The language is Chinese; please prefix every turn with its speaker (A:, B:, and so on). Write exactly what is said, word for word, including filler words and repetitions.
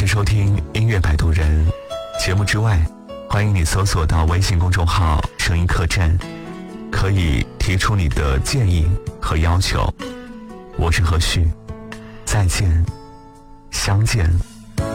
A: 时收听音乐摆渡人节目之外，欢迎你搜索到微信公众号声音客栈，可以提出你的建议和要求。我是何旭，再见，相见。